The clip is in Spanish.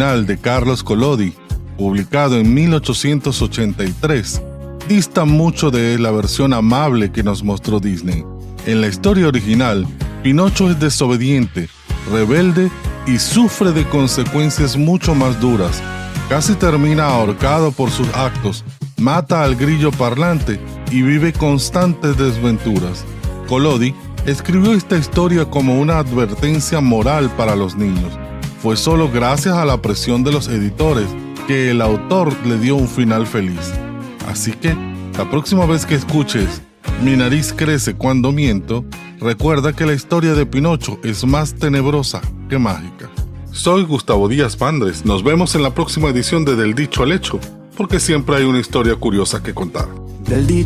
original de Carlos Collodi, publicado en 1883, dista mucho de la versión amable que nos mostró Disney. En la historia original, Pinocho es desobediente, rebelde y sufre de consecuencias mucho más duras. Casi termina ahorcado por sus actos, mata al grillo parlante y vive constantes desventuras. Collodi escribió esta historia como una advertencia moral para los niños. Fue solo gracias a la presión de los editores que el autor le dio un final feliz. Así que, la próxima vez que escuches Mi nariz crece cuando miento, recuerda que la historia de Pinocho es más tenebrosa que mágica. Soy Gustavo Díaz Pandres. Nos vemos en la próxima edición de Del Dicho al Hecho, porque siempre hay una historia curiosa que contar.